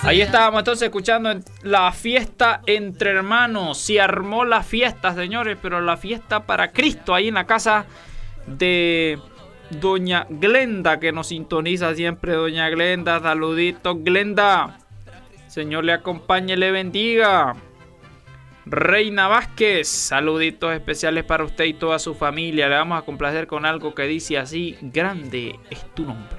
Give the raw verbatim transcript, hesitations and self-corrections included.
Ahí estábamos entonces escuchando la fiesta entre hermanos. Se armó la fiesta, señores, pero la fiesta para Cristo ahí en la casa de doña Glenda, que nos sintoniza siempre. Doña Glenda, saluditos, Glenda. Señor le acompañe, le bendiga. Reina Vázquez, saluditos especiales para usted y toda su familia. Le vamos a complacer con algo que dice así: grande es tu nombre.